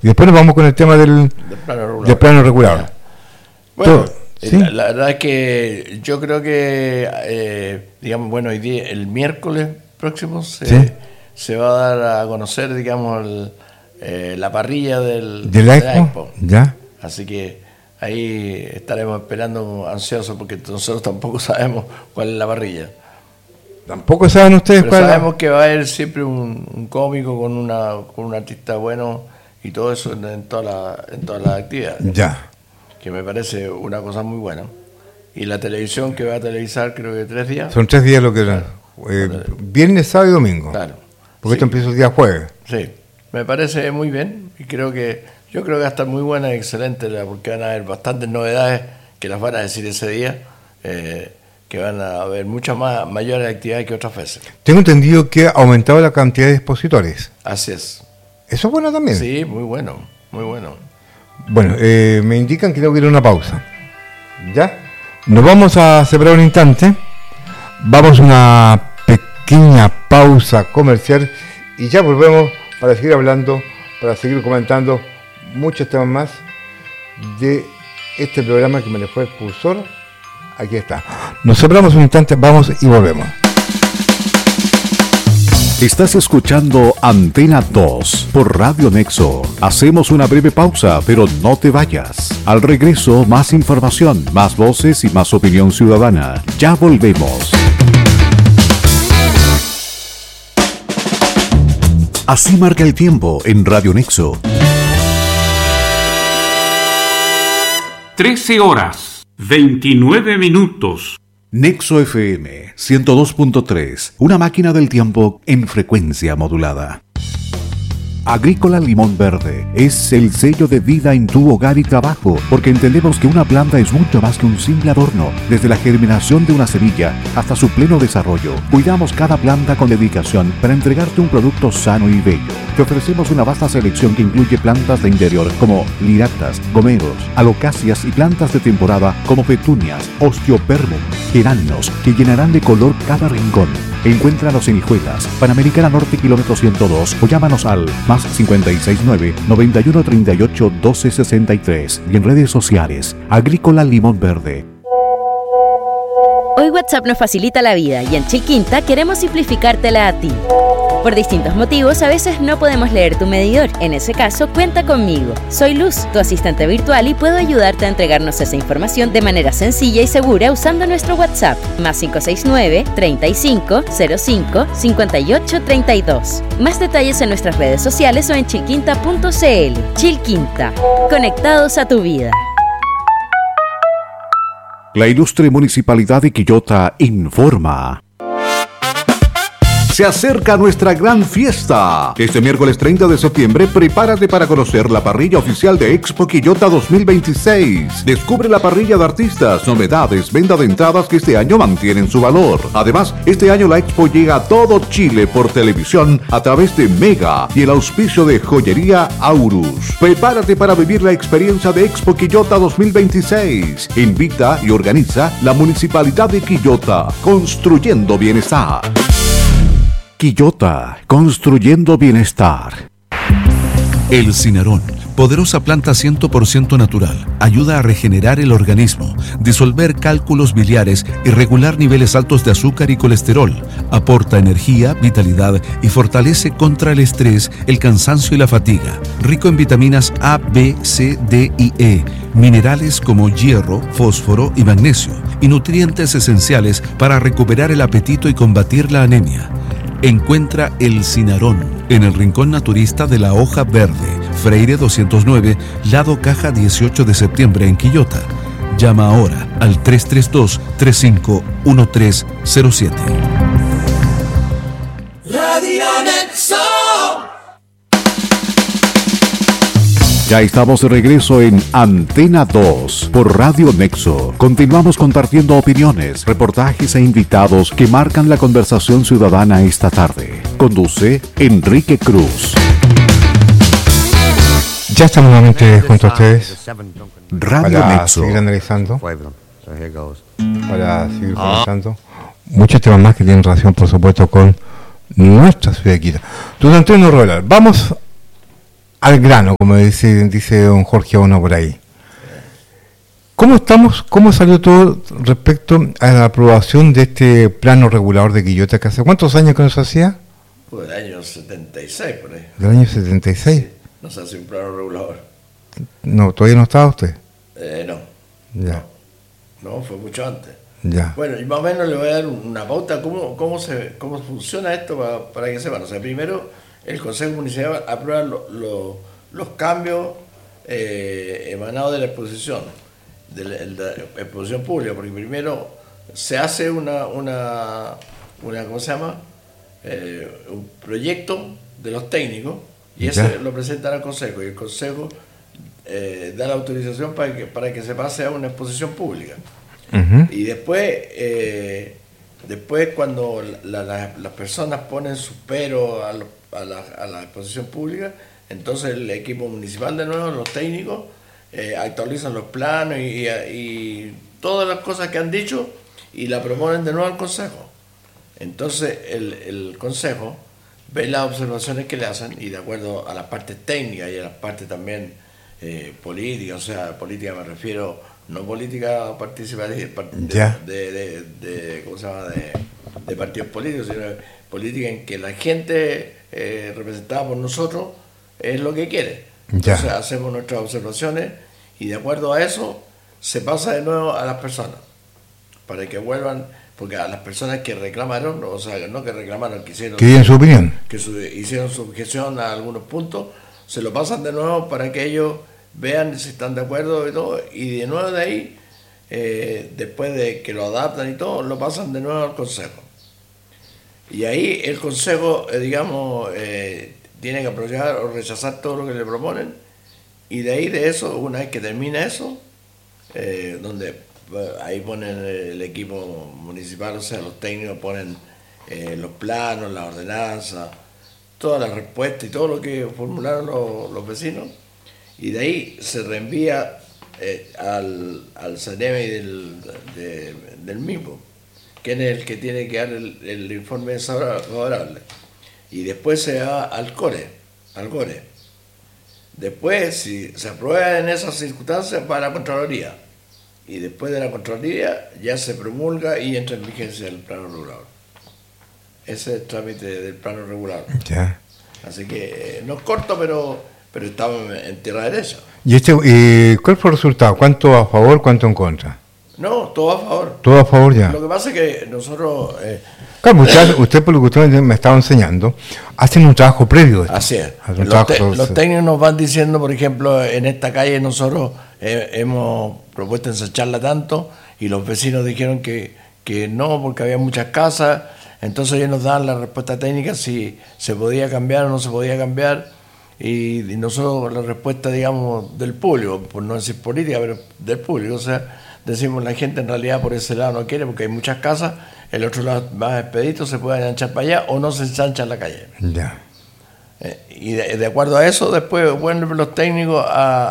después nos vamos con el tema del plano regulador. Bueno, ¿sí? La verdad es que yo creo que, digamos, bueno, hoy día, el miércoles próximo se va a dar a conocer, digamos, la parrilla de la Expo. ¿Ya? Así que ahí estaremos esperando ansiosos porque nosotros tampoco sabemos cuál es la parrilla. ¿Tampoco saben ustedes cuál? Sabemos que va a haber siempre un cómico con un artista bueno y todo eso en todas las actividades. Ya. Que me parece una cosa muy buena. Y la televisión que va a televisar creo que 3 días. Son 3 días lo que eran. Viernes, sábado y domingo. Claro. Porque esto empieza el día jueves. Sí, me parece muy bien y yo creo que va a estar muy buena y excelente porque van a haber bastantes novedades que las van a decir ese día, que van a haber muchas mayores actividades que otras veces. Tengo entendido que ha aumentado la cantidad de expositores. Así es. ¿Eso es bueno también? Sí, muy bueno, muy bueno. Bueno, me indican que tengo que ir a una pausa. ¿Ya? Nos vamos a separar un instante. Vamos a una pequeña pausa comercial y ya volvemos para seguir hablando, para seguir comentando muchos temas más de este programa que me le fue el pulsor. Aquí está. Nos separamos un instante, vamos y volvemos. Estás escuchando Antena 2 por Radio Nexo. Hacemos una breve pausa, pero no te vayas. Al regreso, más información, más voces y más opinión ciudadana. Ya volvemos. Así marca el tiempo en Radio Nexo. 13:29. Nexo FM 102.3, una máquina del tiempo en frecuencia modulada. Agrícola Limón Verde es el sello de vida en tu hogar y trabajo, porque entendemos que una planta es mucho más que un simple adorno. Desde la germinación de una semilla hasta su pleno desarrollo, cuidamos cada planta con dedicación para entregarte un producto sano y bello. Te ofrecemos una vasta selección que incluye plantas de interior como liractas, gomeros, alocáceas y plantas de temporada como petunias, osteopermum, geranios, que llenarán de color cada rincón. Encuéntranos en Hijuelas, Panamericana Norte, kilómetro 102, o llámanos al más 569-9138-1263 y en redes sociales, Agrícola Limón Verde. Hoy WhatsApp nos facilita la vida y en Chilquinta queremos simplificártela a ti. Por distintos motivos, a veces no podemos leer tu medidor. En ese caso, cuenta conmigo. Soy Luz, tu asistente virtual, y puedo ayudarte a entregarnos esa información de manera sencilla y segura usando nuestro WhatsApp, más 569-3505-5832. Más detalles en nuestras redes sociales o en chilquinta.cl. Chilquinta, conectados a tu vida. La ilustre Municipalidad de Quillota informa. Se acerca nuestra gran fiesta. Este miércoles 30 de septiembre, prepárate para conocer la parrilla oficial de Expo Quillota 2026. Descubre la parrilla de artistas, novedades, venta de entradas que este año mantienen su valor. Además, este año la Expo llega a todo Chile por televisión a través de Mega y el auspicio de Joyería Aurus. Prepárate para vivir la experiencia de Expo Quillota 2026. Invita y organiza la Municipalidad de Quillota, construyendo bienestar. Quillota, construyendo bienestar. El Cinarón, poderosa planta 100% natural, ayuda a regenerar el organismo, disolver cálculos biliares y regular niveles altos de azúcar y colesterol. Aporta energía, vitalidad y fortalece contra el estrés, el cansancio y la fatiga. Rico en vitaminas A, B, C, D y E, minerales como hierro, fósforo y magnesio, y nutrientes esenciales para recuperar el apetito y combatir la anemia. Encuentra el Cinarón en el Rincón Naturista de la Hoja Verde, Freire 209, lado Caja 18 de septiembre en Quillota. Llama ahora al 332-351307. Radio Nexo. Ya estamos de regreso en Antena 2 por Radio Nexo. Continuamos compartiendo opiniones, reportajes e invitados que marcan la conversación ciudadana esta tarde. Conduce Enrique Cruz. Ya estamos nuevamente junto a ustedes Radio para Nexo. seguir analizando, para seguir comentando muchos temas más que tienen relación, por supuesto, con nuestra ciudad de Quito. Don Antonio Rovelar, vamos al grano, como dice don Jorge Ono por ahí. ¿Cómo estamos? ¿Cómo salió todo respecto a la aprobación de este plano regulador de Quillota? ¿Que hace cuántos años que no se hacía? Pues del año 76, por ahí. ¿Del año 76? Sí, no se hace un plano regulador. No, ¿todavía no estaba usted? No. Ya. No, fue mucho antes. Ya. Bueno, y más o menos le voy a dar una pauta cómo funciona esto para que sepan. O sea, primero el Consejo Municipal aprueba los cambios emanados de la exposición, de la exposición pública, porque primero se hace una ¿cómo se llama? Un proyecto de los técnicos y ese lo presentan al Consejo y el Consejo da la autorización para que se pase a una exposición pública. Uh-huh. Y después cuando las personas ponen su pero a la exposición pública, entonces el equipo municipal de nuevo, los técnicos, actualizan los planos y todas las cosas que han dicho y la proponen de nuevo al Consejo. Entonces el Consejo ve las observaciones que le hacen y de acuerdo a las partes técnicas y a las partes también políticas, o sea, política me refiero, no política participativa ¿cómo se llama? De partidos políticos, sino política en que la gente representada por nosotros es lo que quiere. Entonces hacemos nuestras observaciones y de acuerdo a eso se pasa de nuevo a las personas para que vuelvan, porque a las personas que reclamaron, o sea, no que reclamaron, que hicieron su opinión, hicieron su objeción a algunos puntos, se lo pasan de nuevo para que ellos vean si están de acuerdo y todo, y de nuevo de ahí, después de que lo adaptan y todo, lo pasan de nuevo al Consejo. Y ahí el Consejo, tiene que aprobar o rechazar todo lo que le proponen, y de ahí de eso, una vez que termina eso, donde ahí ponen el equipo municipal, o sea, los técnicos ponen los planos, las ordenanzas, todas las respuestas y todo lo que formularon los vecinos, y de ahí se reenvía al CENEMI del mismo, que es el que tiene que dar el informe favorable, y después se va al GORE. Después, si se aprueba en esas circunstancias, va a la Contraloría, y después de la Contraloría ya se promulga y entra en vigencia el plano regulador. Ese es el trámite del plano regulador. Ya. Así que no es corto, pero estamos en tierra derecha. ¿Y cuál fue el resultado? ¿Cuánto a favor, cuánto en contra? No, todo a favor. Todo a favor ya. Lo que pasa es que nosotros... claro, usted, por lo que usted me estaba enseñando, hacen un trabajo previo. Así es. Los técnicos nos van diciendo, por ejemplo, en esta calle nosotros hemos propuesto ensancharla tanto y los vecinos dijeron que no, porque había muchas casas. Entonces ellos nos dan la respuesta técnica si se podía cambiar o no se podía cambiar, y nosotros la respuesta, digamos, del público, por no decir política, pero del público, o sea, decimos la gente en realidad por ese lado no quiere porque hay muchas casas, el otro lado más expedito se puede ensanchar para allá o no se ensancha en la calle. Ya. Y de acuerdo a eso después vuelven los técnicos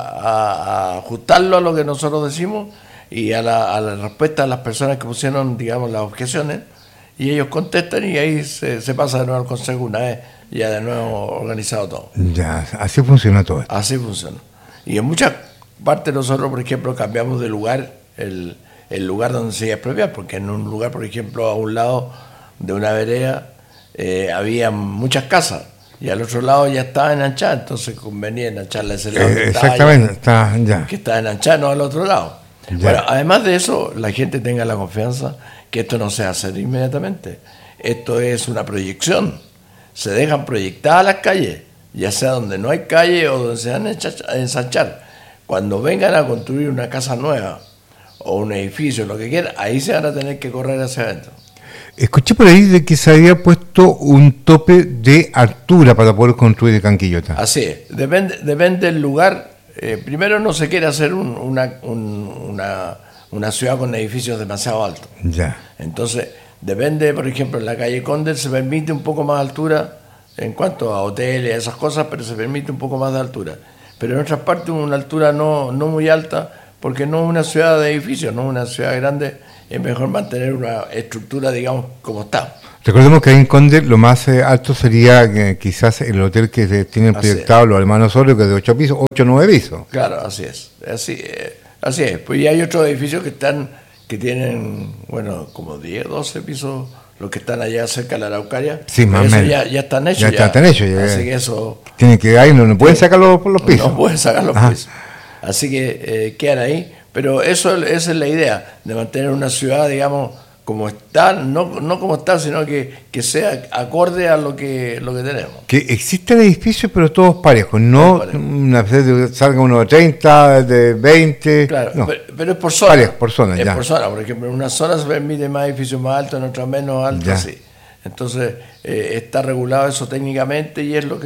a ajustarlo a lo que nosotros decimos y a la respuesta de las personas que pusieron, digamos, las objeciones, y ellos contestan y ahí se pasa de nuevo al Consejo una vez ya de nuevo organizado todo. Ya, así funciona todo. Así funciona. Y en muchas partes nosotros, por ejemplo, cambiamos de lugar el lugar donde se iba a expropiar, porque en un lugar, por ejemplo, a un lado de una vereda había muchas casas y al otro lado ya estaba enanchada, entonces convenía enancharla a ese lado que estaba enanchada, no al otro lado. Ya. Bueno, además de eso, la gente tenga la confianza que esto no se hace inmediatamente. Esto es una proyección. Se dejan proyectadas las calles, ya sea donde no hay calle o donde se van a ensanchar. Cuando vengan a construir una casa nueva o un edificio, lo que quieran, ahí se van a tener que correr hacia adentro. Escuché por ahí de que se había puesto un tope de altura para poder construir el Canquillota. Así es, depende del lugar. Primero no se quiere hacer una ciudad con edificios demasiado altos. Ya. Entonces, depende, por ejemplo, en la calle Conde se permite un poco más de altura en cuanto a hoteles, esas cosas, pero se permite un poco más de altura. Pero en otras partes una altura no muy alta, porque no es una ciudad de edificios, no es una ciudad grande, es mejor mantener una estructura, digamos, como está. Recordemos que ahí en Conde lo más alto sería quizás el hotel que tienen proyectado los hermanos Osorio, que es de 8 pisos, 8 o 9 pisos. Claro, así es. Así es. Pues ya hay otros edificios que tienen, bueno, como 10, 12 pisos, los que están allá cerca de la Araucaria. Sí, más o menos. Ya están hechos. Ya están hechos. Así que eso... Tienen que ahí, no pueden sacarlo por los pisos. No pueden sacar los pisos. Así que quedan ahí. Pero esa es la idea, de mantener una ciudad, digamos, como está, no como está, sino que sea acorde a lo que tenemos. Que existen edificios, pero todos parejos, no una vez salga uno de 30, de 20. Claro, no. pero es por zona. Parejos, por zona, es ya. por zona, por ejemplo, en una zona se permite más edificios más altos, en otra menos altos, así. Entonces, está regulado eso técnicamente y es lo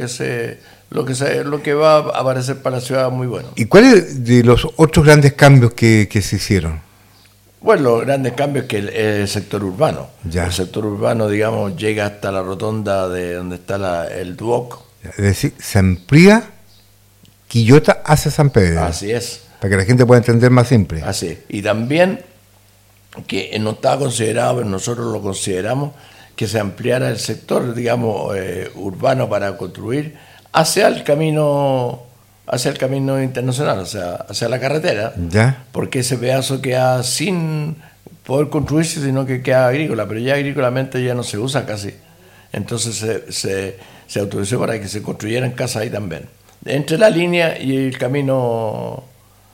que va a aparecer para la ciudad muy bueno. ¿Y cuáles de los otros grandes cambios que se hicieron? Bueno, los grandes cambios es que el sector urbano. Ya. El sector urbano, digamos, llega hasta la rotonda de donde está el Duoc. Es decir, se amplía Quillota hacia San Pedro. Así es. Para que la gente pueda entender más simple. Así es. Y también, que no estaba considerado, pero nosotros lo consideramos, que se ampliara el sector, digamos, urbano para construir hacia el camino internacional, o sea, hacia la carretera, ¿Ya? Porque ese pedazo queda sin poder construirse, sino que queda agrícola, pero ya agrícolamente ya no se usa casi. Entonces se autorizó para que se construyeran casas ahí también. Entre la línea y el camino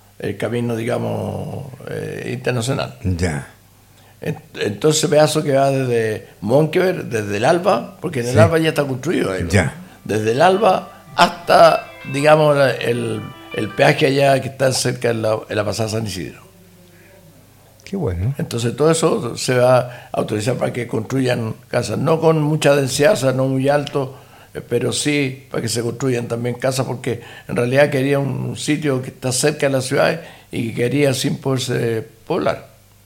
digamos, internacional. Ya. Entonces ese pedazo que va desde Monkever, desde el Alba, porque en el Alba ya está construido ahí, ya. Desde el Alba hasta, digamos, el peaje allá que está cerca en la pasada San Isidro. Qué bueno. Entonces todo eso se va a autorizar para que construyan casas, no con mucha densidad, o sea, no muy alto, pero sí para que se construyan también casas, porque en realidad quería un sitio que está cerca de la ciudad y que quería sin poderse poblar.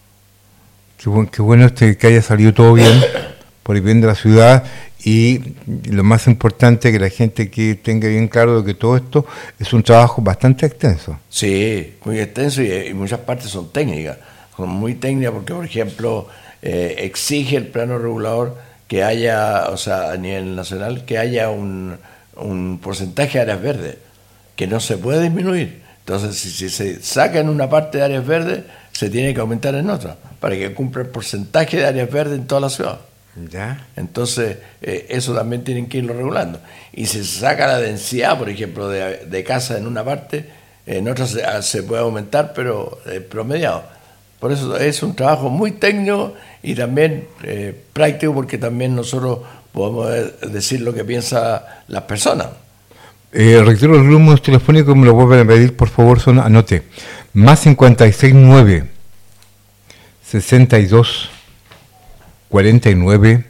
Qué bueno que haya salido todo bien, por el bien de la ciudad, y lo más importante que la gente que tenga bien claro de que todo esto es un trabajo bastante extenso. Sí, muy extenso y muchas partes son técnicas, son muy técnicas porque, por ejemplo, exige el plano regulador que haya, o sea, a nivel nacional, que haya un porcentaje de áreas verdes, que no se puede disminuir. Entonces, si se saca en una parte de áreas verdes, se tiene que aumentar en otra, para que cumpla el porcentaje de áreas verdes en toda la ciudad. ¿Ya? Entonces, eso también tienen que irlo regulando. Y si se saca la densidad, por ejemplo, de casas en una parte, en otra se puede aumentar, pero promediado. Por eso es un trabajo muy técnico y también práctico, porque también nosotros podemos decir lo que piensan las personas. Reitero los números telefónicos, me lo vuelven a pedir, por favor, anote. Más 569 62 49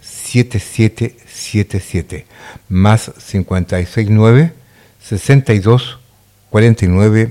7777. Más 569 62 49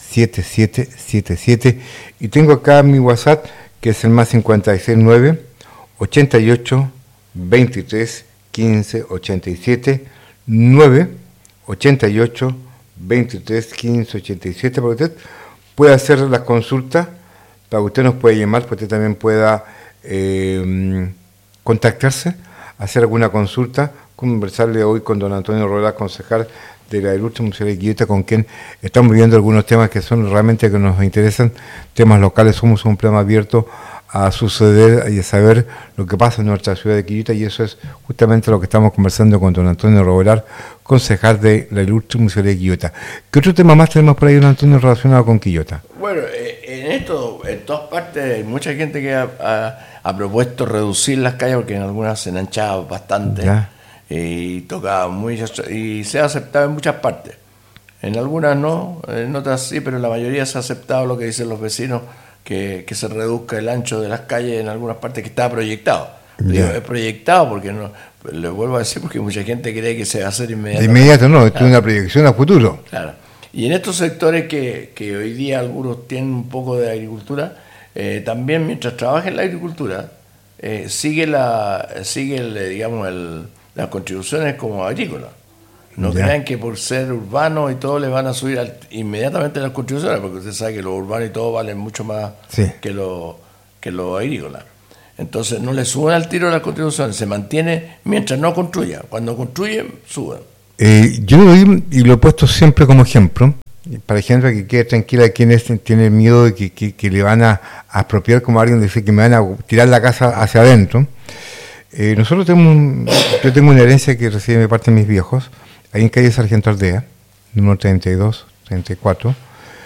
7777. Y tengo acá mi WhatsApp, que es el más 569 88 23 15 87 9 88 23 15 87, para que usted pueda hacer las consultas, para que usted nos pueda llamar, para que usted también pueda contactarse, hacer alguna consulta, conversarle hoy con don Antonio Roldán, concejal de la Ilustre Municipalidad de Quillota, con quien estamos viendo algunos temas que son realmente que nos interesan, temas locales. Somos un programa abierto a suceder y a saber lo que pasa en nuestra ciudad de Quillota, y eso es justamente lo que estamos conversando con don Antonio Roldán, concejal de la Ilustre Municipalidad de Quillota. ¿Qué otro tema más tenemos por ahí, don Antonio, relacionado con Quillota? Bueno, en todas partes hay mucha gente que ha propuesto reducir las calles, porque en algunas se han hinchado bastante. ¿Ya? Y toca y se ha aceptado en muchas partes. En algunas no, en otras sí, pero en la mayoría se ha aceptado lo que dicen los vecinos, que se reduzca el ancho de las calles en algunas partes, que está proyectado. Digo, es proyectado porque no, le vuelvo a decir, porque mucha gente cree que se va a hacer inmediatamente. De inmediato no, esto es una proyección a futuro. Claro. Y en estos sectores que hoy día algunos tienen un poco de agricultura, también mientras trabaja en la agricultura, sigue digamos, las contribuciones como agrícolas. No crean que por ser urbano y todo le van a subir inmediatamente las contribuciones, porque usted sabe que los urbanos y todo valen mucho más que lo agrícola. Entonces no le suben al tiro la Constitución, se mantiene mientras no construya. Cuando construyen, suben. Yo lo vi y lo he puesto siempre como ejemplo, para ejemplo que quede tranquila quienes tienen miedo de que le van a apropiar, como alguien dice, que me van a tirar la casa hacia adentro. Nosotros yo tengo una herencia que recibe de parte de mis viejos, ahí en calle Sargento Aldea, número 32, 34,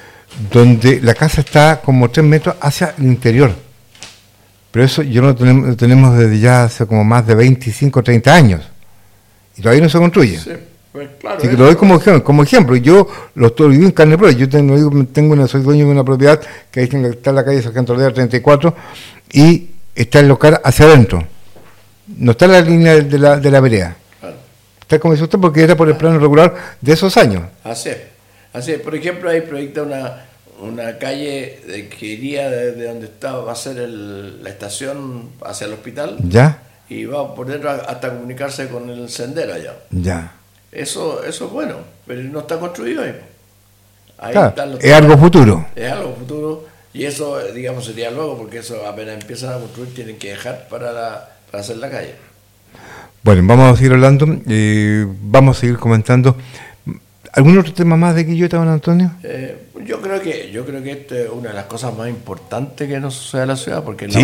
donde la casa está como 3 metros hacia el interior. Pero eso yo lo tenemos desde ya hace como más de 25, 30 años. Y todavía no se construye. Sí, pues claro. Así que lo doy como ejemplo. Yo lo estoy viviendo en carne propia. Yo soy dueño de una propiedad que está en la calle Sargento Aldea 34 y está el local hacia adentro. No está en la línea de la vereda. Claro. Está como dice usted porque era por el plano regular de esos años. Así es. Por ejemplo, ahí proyecta una calle que iría de donde va a ser la estación hacia el hospital. Ya. Y va por dentro hasta comunicarse con el sendero allá. Ya. Eso es bueno, pero no está construido ahí. Claro, es algo futuro. Es algo futuro y eso, digamos, sería luego, porque eso apenas empiezan a construir tienen que dejar para hacer la calle. Bueno, vamos a seguir hablando, vamos a seguir comentando. ¿Algún otro tema más de Quillota, don Antonio? Yo creo que esta es una de las cosas más importantes que nos sucede a la ciudad, porque es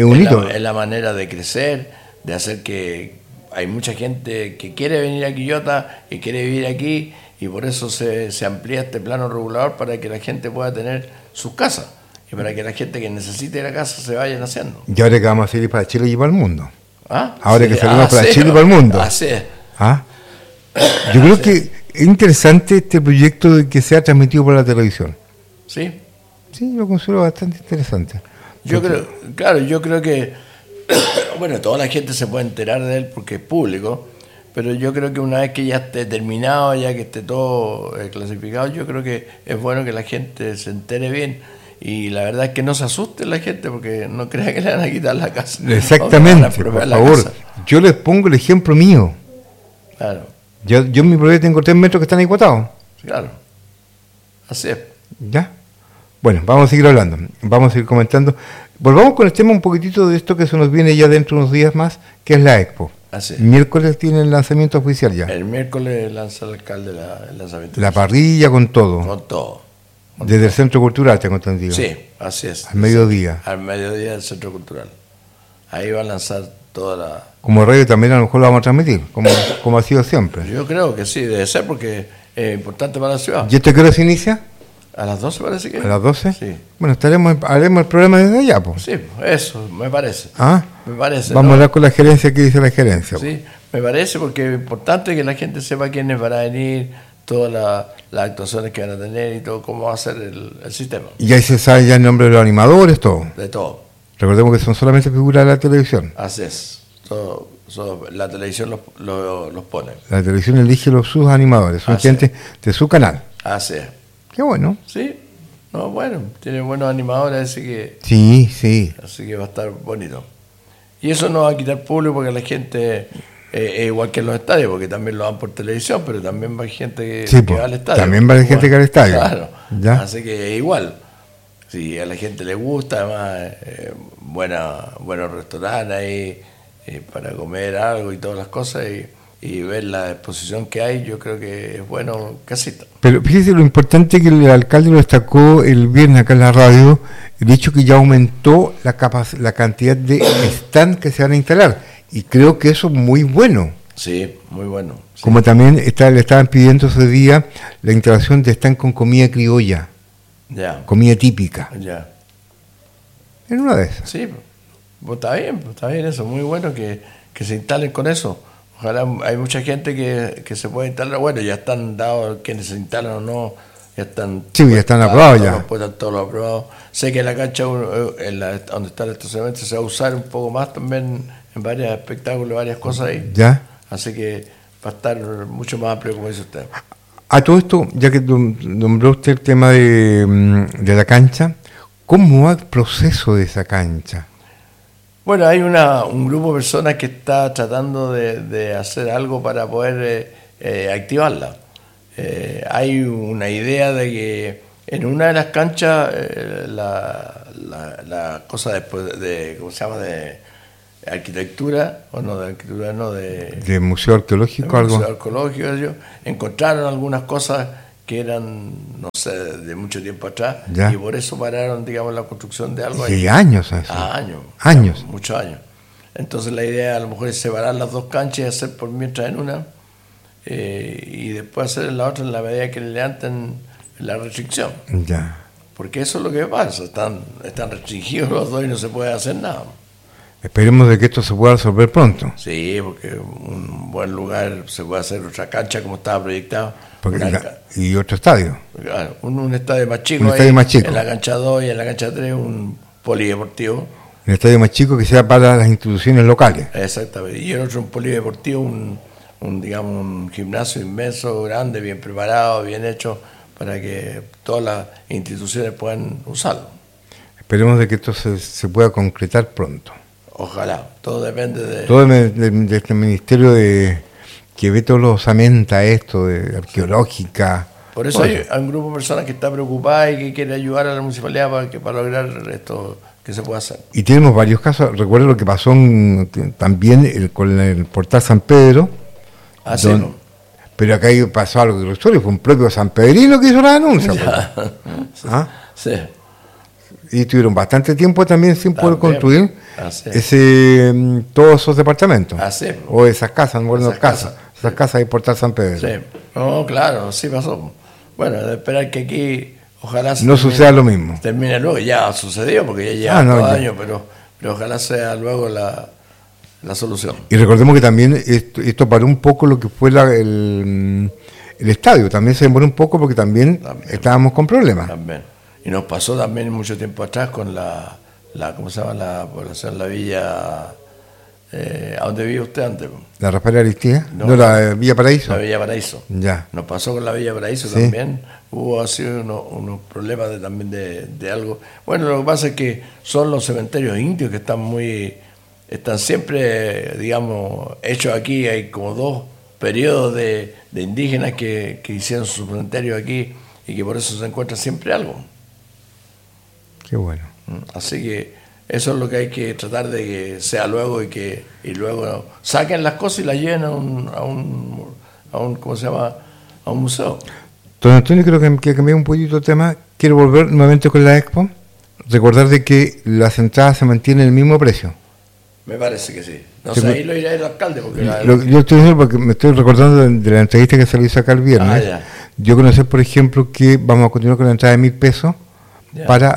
la manera de crecer, de hacer que hay mucha gente que quiere venir a Quillota y quiere vivir aquí, y por eso se amplía este plano regulador para que la gente pueda tener sus casas y para que la gente que necesite la casa se vayan haciendo. Y ahora que vamos a salir para Chile y para el mundo. ¿Ah? Ahora que salimos para Chile y para el mundo. Así es. ¿Ah? Yo creo que es interesante este proyecto de que sea transmitido por la televisión. Sí. Sí, lo considero bastante interesante. Yo creo que bueno, toda la gente se puede enterar de él porque es público, pero yo creo que una vez que ya esté terminado, ya que esté todo clasificado, yo creo que es bueno que la gente se entere bien. Y la verdad es que no se asuste la gente porque no crea que le van a quitar la casa. Exactamente, por favor. Casa. Yo les pongo el ejemplo mío. Claro. Yo en mi propiedad tengo 3 metros que están iguatados. Claro. Así es. ¿Ya? Bueno, vamos a seguir hablando, vamos a seguir comentando. Volvamos con el tema un poquitito de esto que se nos viene ya dentro de unos días más, que es la Expo. Así es. Miércoles tiene el lanzamiento oficial ya. El miércoles lanza el alcalde el lanzamiento. La parrilla con todo. Con todo. Desde el Centro Cultural, tengo entendido. Sí, así es. Al mediodía. Al mediodía del Centro Cultural. Ahí va a lanzar toda la... Como radio también a lo mejor lo vamos a transmitir, como ha sido siempre. Yo creo que sí, debe ser porque es importante para la ciudad. ¿Y esto qué hora se inicia? ¿A las 12 parece que? ¿A las 12? Sí. Bueno, haremos el programa desde allá, pues. Sí, eso, me parece. ¿Ah? Me parece. Vamos a hablar con la gerencia, ¿qué dice la gerencia? Sí, me parece porque es importante que la gente sepa quiénes van a venir, todas las actuaciones que van a tener y todo, cómo va a ser el sistema. Y ahí se sabe ya el nombre de los animadores, todo. De todo. Recordemos que son solamente figuras de la televisión. Así es. La televisión los pone. La televisión elige sus animadores, son gente de su canal. Así es. Qué bueno. Sí, no, bueno, tiene buenos animadores, así que... Sí. Así que va a estar bonito. Y eso no va a quitar público porque la gente... es igual que en los estadios, porque también lo dan por televisión, pero también va gente que va al estadio. También va gente que va al estadio. Claro. ¿Ya? Así que igual. Si a la gente le gusta, además, buenos restaurantes ahí para comer algo y todas las cosas, y ver la exposición que hay, yo creo que es bueno que asista. Pero fíjese lo importante que el alcalde lo destacó el viernes acá en la radio, el hecho que ya aumentó la cantidad de stand que se van a instalar. Y creo que eso es muy bueno. Sí, muy bueno. Sí. Como también le estaban pidiendo ese día la instalación de stand con comida criolla. Ya. Comida típica. Ya. En una de esas. Sí, pues está bien eso, muy bueno que se instalen con eso. Ojalá, hay mucha gente que se puede instalar. Bueno, ya están dados quienes se instalan o no. Ya están. Sí, ya están aprobados ya. Están todos los aprobados. Sé que la cancha donde está el estacionamiento se va a usar un poco más también en varios espectáculos, varias cosas ahí. Ya. Así que va a estar mucho más amplio, como dice usted. A todo esto, ya que nombró usted el tema de la cancha, ¿cómo va el proceso de esa cancha? Bueno, hay un grupo de personas que está tratando de hacer algo para poder activarla. Hay una idea de que en una de las canchas la cosa de ¿cómo se llama? arquitectura, o no de arquitectura, no de museo arqueológico, algo. Museo arqueológico, ellos encontraron algunas cosas que eran, no sé, de mucho tiempo atrás, y por eso pararon, digamos, la construcción de algo. Y años eso. Años. Años. Muchos años. Entonces la idea a lo mejor es separar las dos canchas y hacer por mientras en una, y después hacer en la otra en la medida que le levanten la restricción. Ya. Porque eso es lo que pasa, están restringidos los dos y no se puede hacer nada. Esperemos de que esto se pueda resolver pronto. Sí, porque un buen lugar se puede hacer otra cancha como estaba proyectado. Y otro estadio. Claro, un estadio más chico. Un estadio más chico. En la cancha 2 y en la cancha 3 un polideportivo. Un estadio más chico que sea para las instituciones locales. Exactamente. Y el otro un polideportivo, un gimnasio inmenso, grande, bien preparado, bien hecho, para que todas las instituciones puedan usarlo. Esperemos de que esto se pueda concretar pronto. Ojalá, todo depende de... Todo de este ministerio que ve todos los osamentas a esto, de arqueológica. Por eso hay un grupo de personas que está preocupada y que quiere ayudar a la municipalidad para lograr esto que se pueda hacer. Y tenemos varios casos. Recuerdo lo que pasó también con el portal San Pedro. Sí, ¿no? Pero acá pasó algo de la historia, fue un propio sanpedrino que hizo la denuncia. Sí. Y tuvieron bastante tiempo también sin poder construir todos esos departamentos. O esas casas, esas casas de Portal San Pedro. Sí, no, claro, sí pasó. Bueno, de esperar que aquí ojalá no suceda lo mismo. Termine luego, ya ha sucedido porque ya lleva todo año, pero ojalá sea luego la solución. Y recordemos que también esto paró un poco lo que fue el estadio, también se demoró un poco porque también estábamos con problemas. También. Y nos pasó también mucho tiempo atrás con la ¿cómo se llama? La población, la villa, ¿a dónde vive usted antes? ¿La Rafael Aristía? No, la Villa Paraíso. La Villa Paraíso. Ya. Nos pasó con la Villa Paraíso también. Hubo así unos problemas también de algo. Bueno, lo que pasa es que son los cementerios indios que están siempre, digamos, hechos aquí. Hay como 2 periodos de indígenas que hicieron su cementerio aquí y que por eso se encuentra siempre algo. Qué bueno. Así que eso es lo que hay que tratar de que sea luego y luego saquen las cosas y las lleven a un ¿cómo se llama? A un museo. Don Antonio, creo que cambié un poquito de tema. Quiero volver nuevamente con la Expo. Recordar de que las entradas se mantienen el mismo precio. Me parece que sí. No sé, ahí lo irá el alcalde. Porque yo estoy diciendo porque me estoy recordando de la entrevista que se le hizo acá el viernes. Yo conocí, por ejemplo, que vamos a continuar con la entrada de 1.000 pesos para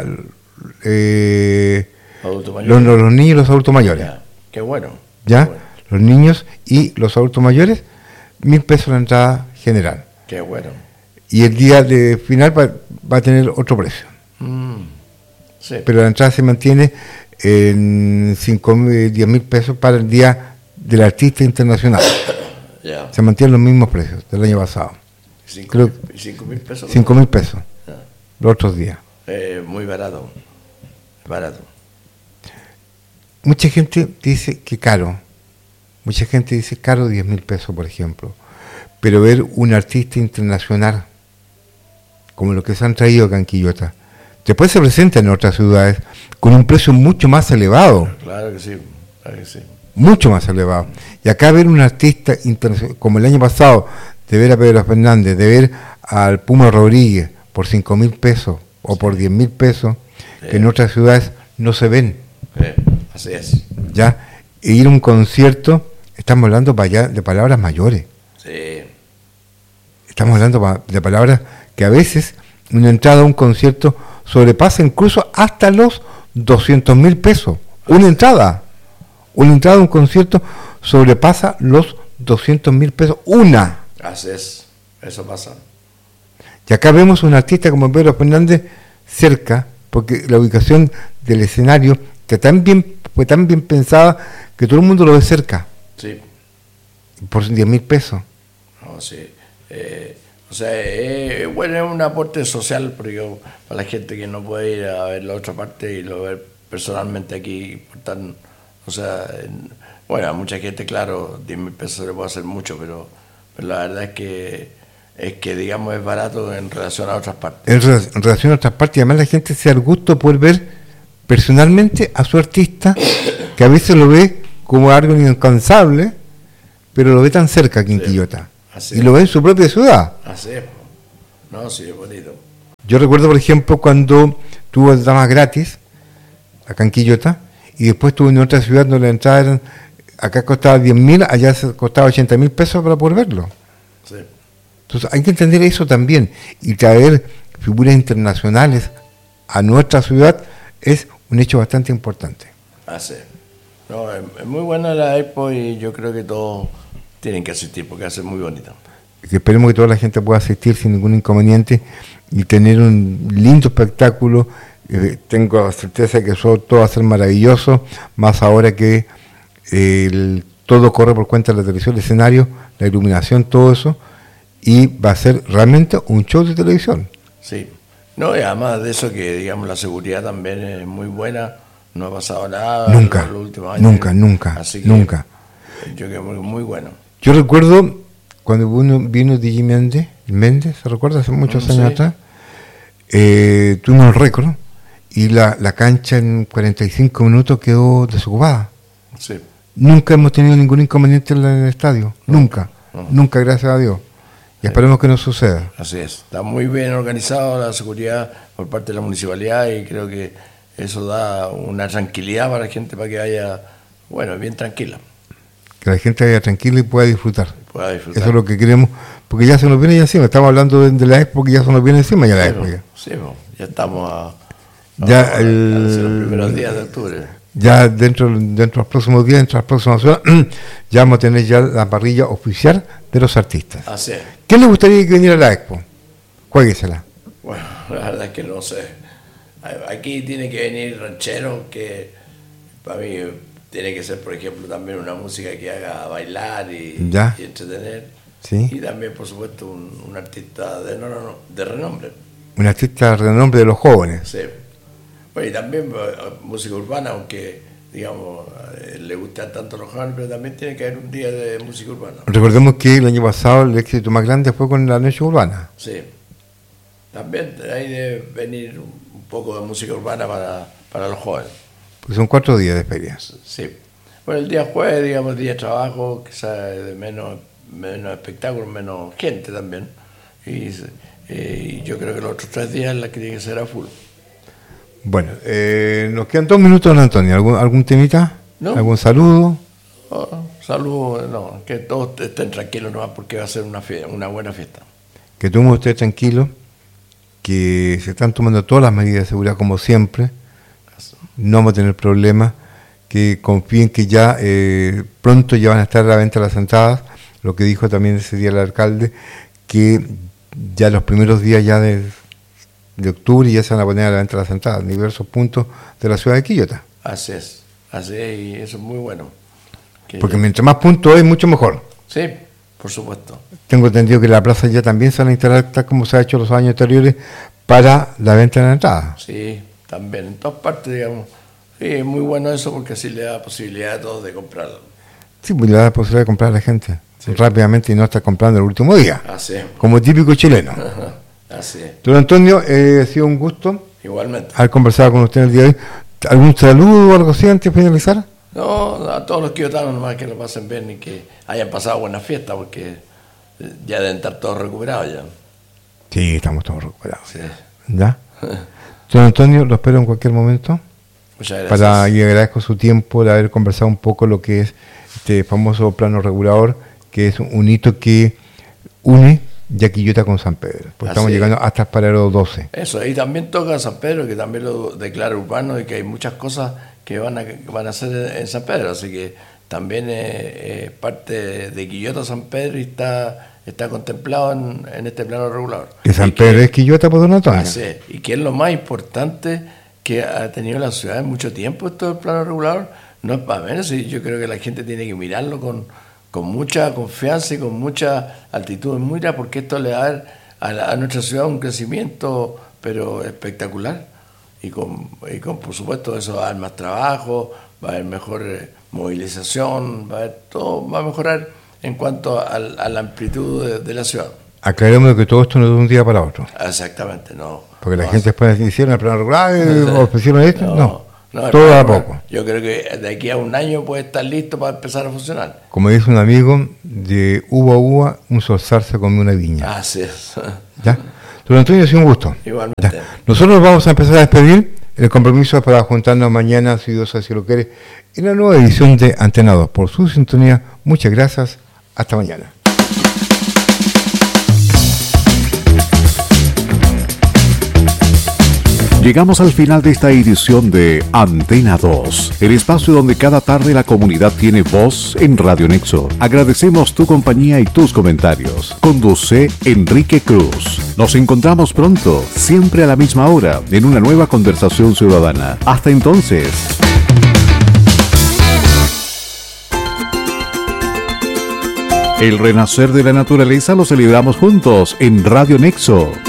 los niños y los adultos mayores. Qué bueno. ¿Ya? Qué bueno. Los niños y los adultos mayores, 1.000 pesos la entrada general. Qué bueno. Y el día de final va a tener otro precio. Sí. Pero la entrada se mantiene en 10.000 pesos para el día del artista internacional. Se mantienen los mismos precios del año pasado. ¿Y 5.000 pesos? 5.000 pesos los otros días. Muy barato. Barato. Mucha gente dice que caro. Mucha gente dice caro 10.000 pesos, por ejemplo. Pero ver un artista internacional, como lo que se han traído acá en Quillota, después se presenta en otras ciudades con un precio mucho más elevado. Claro que sí, mucho más elevado. Y acá ver un artista internacional, como el año pasado, de ver a Pedro Fernández, de ver al Puma Rodríguez por 5.000 pesos o por 10.000 pesos, que en otras ciudades no se ven. Así es. ¿Ya? E ir a un concierto, estamos hablando para allá de palabras mayores. Sí. Estamos hablando de palabras que a veces una entrada a un concierto sobrepasa incluso hasta los 200.000 pesos. Una entrada a un concierto sobrepasa los 200.000 pesos. Así es, eso pasa. Y acá vemos un artista como Pedro Fernández cerca, porque la ubicación del escenario fue tan bien pensada que todo el mundo lo ve cerca. Sí. Por 10.000 pesos. No, sí. Bueno, es un aporte social porque para la gente que no puede ir a ver la otra parte y lo ver personalmente aquí, a mucha gente, claro, 10.000 pesos se le puede hacer mucho, pero la verdad es que digamos es barato en relación a otras partes. En relación a otras partes, y además la gente se da el gusto de poder ver personalmente a su artista, que a veces lo ve como algo incansable, pero lo ve tan cerca aquí en Quillota. Así Y lo ve en su propia ciudad. Así es. No, sí, es bonito. Yo recuerdo, por ejemplo, cuando tuvo damas gratis, acá en Quillota, y después estuve en otra ciudad donde la entrada eran, acá costaba 10.000, allá costaba 80.000 pesos para poder verlo. Sí. Entonces hay que entender eso también, y traer figuras internacionales a nuestra ciudad es un hecho bastante importante. Así es. No, es muy buena la Expo y yo creo que todos tienen que asistir porque hace muy bonita. Que esperemos que toda la gente pueda asistir sin ningún inconveniente y tener un lindo espectáculo. Tengo la certeza de que todo va a ser maravilloso, más ahora que todo corre por cuenta de la televisión, el escenario, la iluminación, todo eso, y va a ser realmente un show de televisión. Sí. No, y además de eso que, digamos, la seguridad también es muy buena, no ha pasado nada Nunca, en los últimos años. nunca, Así que nunca. Yo creo que es muy bueno. Yo recuerdo cuando vino Digi Méndez, ¿se recuerda? Hace muchos años atrás, tuvimos el récord y la cancha en 45 minutos quedó desocupada. Sí. Nunca hemos tenido ningún inconveniente en el estadio, nunca, gracias a Dios. Y esperemos que no suceda. Así es. Está muy bien organizado la seguridad por parte de la municipalidad y creo que eso da una tranquilidad para la gente para que vaya, bueno, bien tranquila. Que la gente vaya tranquila y pueda disfrutar. Eso es lo que queremos, porque ya se nos viene ya encima. Estamos hablando de la Expo, que ya se nos viene encima ya la Expo. Sí, ya estamos a los primeros días de octubre. Ya dentro de los próximos días, dentro de las próximas horas, ya vamos a tener ya la parrilla oficial de los artistas. Así es. ¿Qué les gustaría que viniera a la Expo? Jueguesela. Bueno, la verdad es que no sé. Aquí tiene que venir ranchero, que para mí tiene que ser, por ejemplo, también una música que haga bailar y entretener. ¿Sí? Y también, por supuesto, un artista de renombre. Un artista de renombre de los jóvenes. Sí. Bueno, y también música urbana, aunque, digamos, le gustan tanto los jóvenes, pero también tiene que haber un día de música urbana. Recordemos que el año pasado el éxito más grande fue con la noche urbana. Sí. También hay de venir un poco de música urbana para los jóvenes. Porque son 4 días de feria. Sí. Bueno, el día jueves, digamos, día de trabajo, quizás de menos espectáculos, menos gente también. Y yo creo que los otros 3 días la que tiene que ser a full. Bueno, nos quedan 2 minutos, don Antonio. ¿Algún temita? ¿No? ¿Algún saludo? Saludos, no, que todos estén tranquilos nomás porque va a ser una buena fiesta. Que tomen ustedes tranquilos, que se están tomando todas las medidas de seguridad como siempre, no vamos a tener problemas, que confíen que ya pronto ya van a estar a la venta las entradas, lo que dijo también ese día el alcalde, que ya los primeros días ya de octubre ya se van a poner a la venta las entradas en diversos puntos de la ciudad de Quillota. Así es, y eso es muy bueno. Porque mientras más puntos hay, mucho mejor. Sí, por supuesto. Tengo entendido que la plaza ya también se van a instalar, tal como se ha hecho los años anteriores, para la venta de la entrada. Sí, también, en todas partes, digamos. Sí, es muy bueno eso porque así le da posibilidad a todos de comprarlo. Sí, pues le da la posibilidad de comprar a la gente rápidamente y no estar comprando el último día. Así es. Como típico chileno. Así es. Don Antonio, ha sido un gusto. Igualmente. Haber conversado con usted el día de hoy. ¿Algún saludo o algo así antes de finalizar? No, a todos los quillotanos nomás que lo pasen bien y que hayan pasado buenas fiestas porque ya deben estar todos recuperados ya. Sí, estamos todos recuperados. Sí. ¿Ya? Don Antonio, lo espero en cualquier momento. Muchas gracias. Y agradezco su tiempo de haber conversado un poco lo que es este famoso plano regulador, que es un hito que une ya Quillota con San Pedro. Porque estamos llegando hasta el paralelo 12. Eso, y también toca San Pedro, que también lo declara urbano y que hay muchas cosas que van a hacer en San Pedro, así que también es parte de Quillota San Pedro y está contemplado en este plano regulador. Que San Pedro es Quillota por don Antonio. Así es, y que es lo más importante que ha tenido la ciudad en mucho tiempo, esto del plano regulador, no es para menos, y yo creo que la gente tiene que mirarlo con mucha confianza y con mucha altitud en mira, porque esto le va a dar a nuestra ciudad un crecimiento, pero espectacular. Y por supuesto eso va a haber más trabajo, va a haber mejor movilización, todo va a mejorar en cuanto a la amplitud de la ciudad. Aclaremos que todo esto no es de un día para otro. Exactamente, no. Porque la gente después hicieron el plano regular o hicieron esto, no. todo a poco. Yo creo que de aquí a un año puede estar listo para empezar a funcionar. Como dice un amigo, de uva a uva, un solsar se come una viña. Así es. ¿Ya? Don Antonio, ha sido un gusto. Igualmente. ¿Ya? Nosotros vamos a empezar a despedir. El compromiso es para juntarnos mañana, si Dios así lo quiere, en la nueva edición de Antena 2. Por su sintonía, muchas gracias. Hasta mañana. Llegamos al final de esta edición de Antena 2, el espacio donde cada tarde la comunidad tiene voz en Radio Nexo. Agradecemos tu compañía y tus comentarios. Conduce Enrique Cruz. Nos encontramos pronto, siempre a la misma hora, en una nueva conversación ciudadana. Hasta entonces. El renacer de la naturaleza lo celebramos juntos en Radio Nexo.